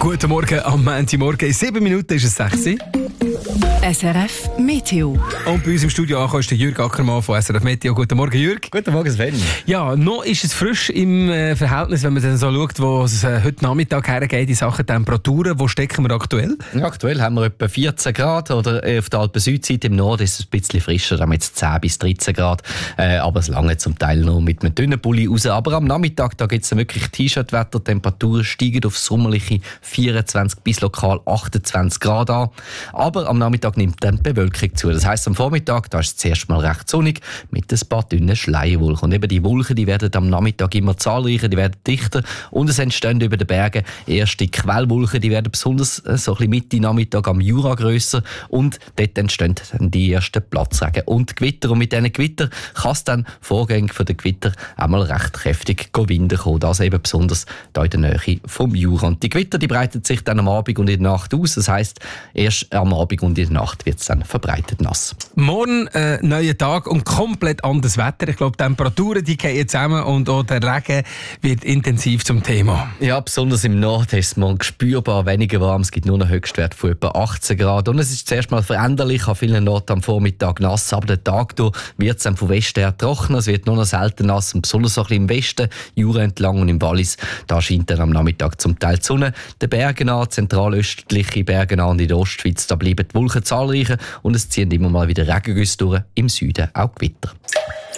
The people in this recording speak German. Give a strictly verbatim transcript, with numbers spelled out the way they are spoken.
Guten Morgen am Montagmorgen. In sieben Minuten ist es sechs Uhr. S R F Meteo. Und bei uns im Studio angekommen ist der Jürg Ackermann von S R F Meteo. Guten Morgen, Jürg. Guten Morgen, Sven. Ja, noch ist es frisch im äh, Verhältnis, wenn man dann so schaut, wo es äh, heute Nachmittag hergeht, in Sachen Temperaturen. Wo stecken wir aktuell? Ja, aktuell haben wir etwa vierzehn Grad. Oder auf der Alpen-Südseite im Norden ist es ein bisschen frischer, da haben wir jetzt zehn bis dreizehn Grad. Äh, aber es lange zum Teil noch mit einem dünnen Pulli raus. Aber am Nachmittag da gibt es wirklich T-Shirt-Wetter. Temperaturen steigen auf sommerliche vierundzwanzig bis lokal achtundzwanzig Grad an. Aber am Nachmittag nimmt dann die Bewölkung zu. Das heisst, am Vormittag da ist es zuerst mal recht sonnig mit ein paar dünnen Schleierwolken. Und eben die Wolken, die werden am Nachmittag immer zahlreicher, die werden dichter und es entstehen über den Bergen erste Quellwolken, die werden besonders so ein bisschen Mitte Nachmittag am Jura grösser und dort entstehen dann die ersten Platzregen und Gewitter. Und mit diesen Gewitter kann es dann Vorgänge von den Gewitter einmal recht kräftig Winden kommen. Das eben besonders hier in der Nähe vom Jura. Und die Gewitter, die breiten sich dann am Abend und in der Nacht aus. Das heisst, erst am Abend und in der Nacht wird es dann verbreitet nass. Morgen äh, neuer Tag und komplett anderes Wetter. Ich glaube, die Temperaturen die gehen zusammen und auch der Regen wird intensiv zum Thema. Ja, besonders im Norden ist es mal spürbar weniger warm. Es gibt nur einen Höchstwert von etwa achtzehn Grad. Und es ist zuerst mal veränderlich, an vielen Orten am Vormittag nass, aber der Tag wird es dann vom Westen her trocken. Es wird nur noch selten nass und besonders so ein bisschen im Westen, Jura entlang und im Wallis, da scheint dann am Nachmittag zum Teil die Sonne. Den Bergen an, zentralöstliche Bergen an und in der Ostschweiz, da bleiben die Wolken zahlreicher und es ziehen immer mal wieder Regengüsse durch, im Süden auch Gewitter.